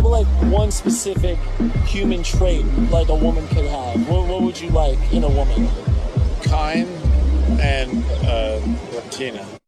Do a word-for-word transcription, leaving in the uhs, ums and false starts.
about like one specific human trait like a woman could have? What, what would you like in a woman? Kind and uh, Latina.